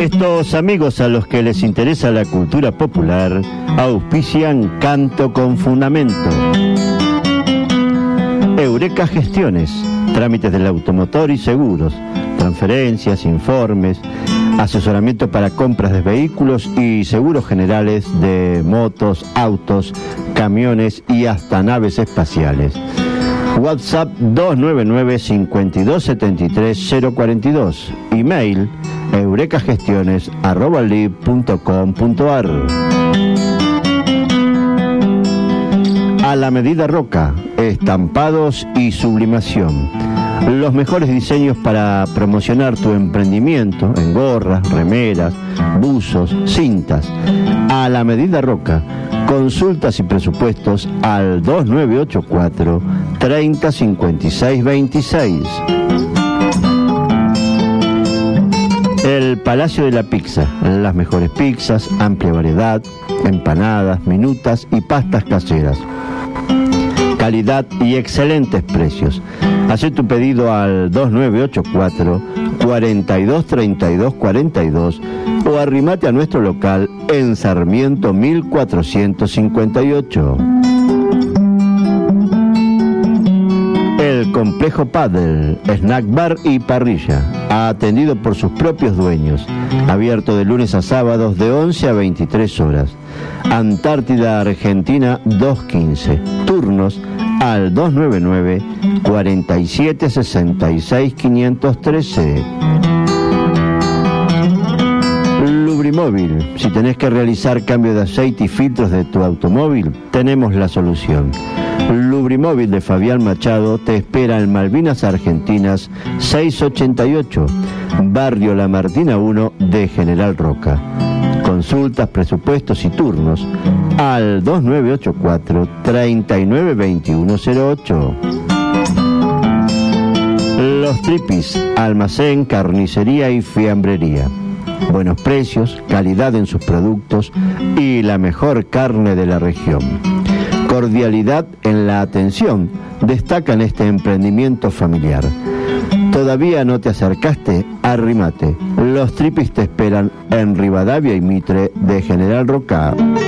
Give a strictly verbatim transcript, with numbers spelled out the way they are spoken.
Estos amigos a los que les interesa la cultura popular auspician Canto con Fundamento. Eureka Gestiones, trámites del automotor y seguros, transferencias, informes, asesoramiento para compras de vehículos y seguros generales de motos, autos, camiones y hasta naves espaciales. WhatsApp dos nueve nueve, cinco dos siete tres, cero cuatro dos. Email eurekagestiones arroba lib punto com punto ar. A la medida Roca, estampados y sublimación. Los mejores diseños para promocionar tu emprendimiento en gorras, remeras, buzos, cintas. A la medida Roca. Consultas y presupuestos al dos nueve ocho cuatro, treinta, cincuenta y seis, veintiséis. El Palacio de la Pizza. Las mejores pizzas, amplia variedad, empanadas, minutas y pastas caseras. Calidad y excelentes precios. Haz tu pedido al dos nueve ocho cuatro, cuarenta y dos, treinta y dos, cuarenta y dos o arrimate a nuestro local en Sarmiento mil cuatrocientos cincuenta y ocho. El Complejo Paddle, Snack Bar y Parrilla, atendido por sus propios dueños, abierto de lunes a sábados de once a veintitrés horas. Antártida Argentina doscientos quince, turnos al dos nueve nueve, cuarenta y siete, sesenta y seis, quinientos trece. Lubrimóvil, si tenés que realizar cambio de aceite y filtros de tu automóvil, tenemos la solución. Lubrimóvil de Fabián Machado te espera en Malvinas Argentinas seiscientos ochenta y ocho, Barrio La Martina uno de General Roca. Consultas, presupuestos y turnos al dos nueve ocho cuatro, treinta y nueve, veintiuno cero ocho. Los Tripis, almacén, carnicería y fiambrería. Buenos precios, calidad en sus productos y la mejor carne de la región. Cordialidad en la atención destaca en este emprendimiento familiar. ¿Todavía no te acercaste? Arrímate. Los Tripis te esperan en Rivadavia y Mitre de General Roca.